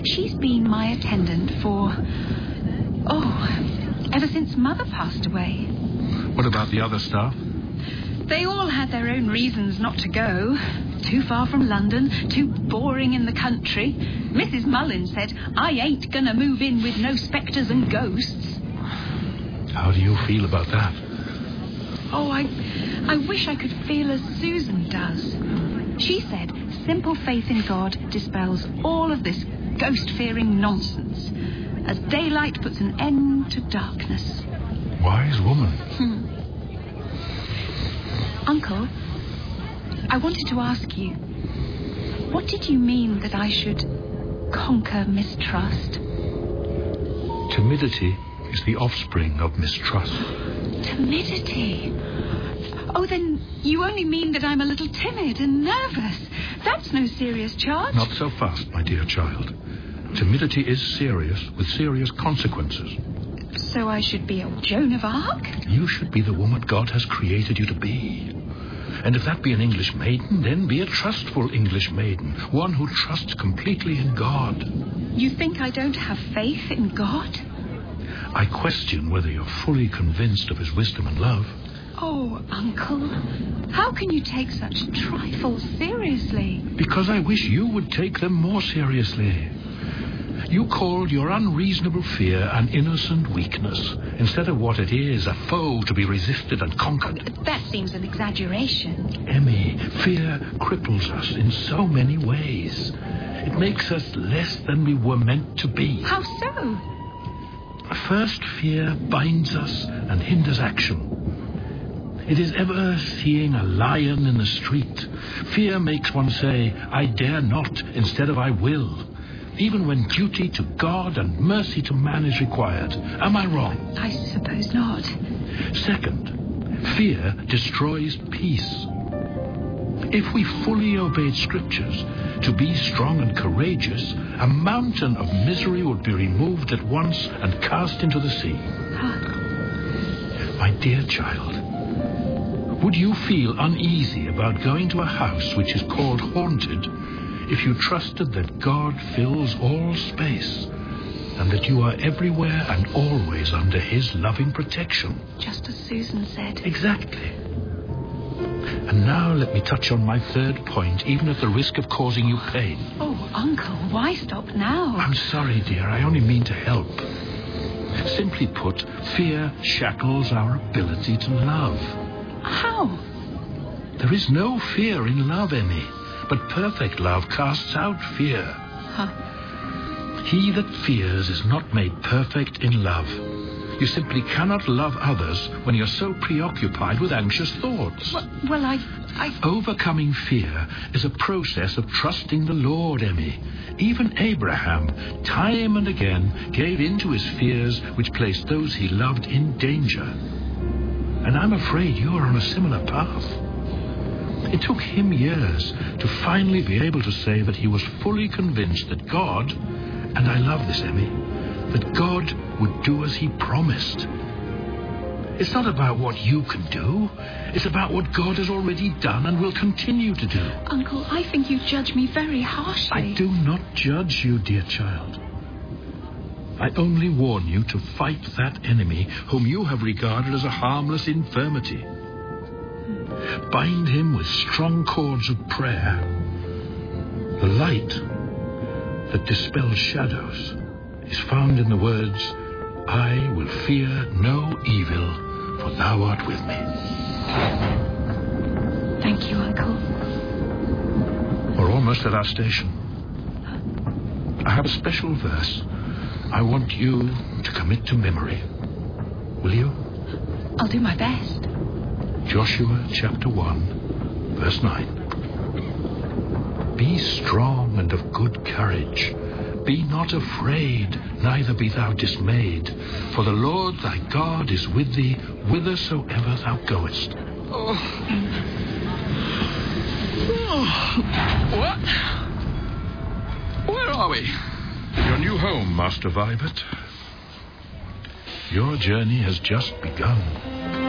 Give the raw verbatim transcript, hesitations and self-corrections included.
She's been my attendant for... Oh, ever since Mother passed away. What about the other staff? They all had their own reasons not to go. Too far from London, too boring in the country. Missus Mullins said, I ain't gonna move in with no spectres and ghosts. How do you feel about that? Oh, I, I wish I could feel as Susan does. She said simple faith in God dispels all of this ghost-fearing nonsense, as daylight puts an end to darkness. Wise woman. Hmm. Uncle, I wanted to ask you, what did you mean that I should conquer mistrust? Timidity is the offspring of mistrust. Timidity? Oh, then you only mean that I'm a little timid and nervous. That's no serious charge. Not so fast, my dear child. Timidity is serious, with serious consequences. So I should be a Joan of Arc? You should be the woman God has created you to be. And if that be an English maiden, then be a trustful English maiden, one who trusts completely in God. You think I don't have faith in God? I question whether you're fully convinced of his wisdom and love. Oh, Uncle, how can you take such trifles seriously? Because I wish you would take them more seriously. You called your unreasonable fear an innocent weakness, instead of what it is, a foe to be resisted and conquered. That seems an exaggeration. Emmy, fear cripples us in so many ways. It makes us less than we were meant to be. How so? First, fear binds us and hinders action. It is ever seeing a lion in the street. Fear makes one say, I dare not, instead of I will. Even when duty to God and mercy to man is required. Am I wrong? I suppose not. Second, fear destroys peace. If we fully obeyed Scriptures, to be strong and courageous, a mountain of misery would be removed at once and cast into the sea. Huh. My dear child, would you feel uneasy about going to a house which is called haunted if you trusted that God fills all space and that you are everywhere and always under his loving protection? Just as Susan said. Exactly. And now let me touch on my third point, even at the risk of causing you pain. Oh, Uncle, why stop now? I'm sorry, dear. I only mean to help. Simply put, fear shackles our ability to love. How? There is no fear in love, Emmy. But perfect love casts out fear. Huh. He that fears is not made perfect in love. You simply cannot love others when you're so preoccupied with anxious thoughts. Well, well I, I... Overcoming fear is a process of trusting the Lord, Emmy. Even Abraham, time and again, gave in to his fears which placed those he loved in danger. And I'm afraid you're on a similar path. It took him years to finally be able to say that he was fully convinced that God, and I love this, Emmy, that God would do as he promised. It's not about what you can do. It's about what God has already done and will continue to do. Uncle, I think you judge me very harshly. I do not judge you, dear child. I only warn you to fight that enemy whom you have regarded as a harmless infirmity. Bind him with strong cords of prayer. The light that dispels shadows is found in the words, I will fear no evil, for thou art with me. Thank you, Uncle. We're almost at our station. I have a special verse I want you to commit to memory. Will you? I'll do my best. Joshua chapter one, verse nine. Be strong and of good courage. Be not afraid, neither be thou dismayed. For the Lord thy God is with thee, whithersoever thou goest. Oh. Oh. What? Where are we? Your new home, Master Vibert. Your journey has just begun.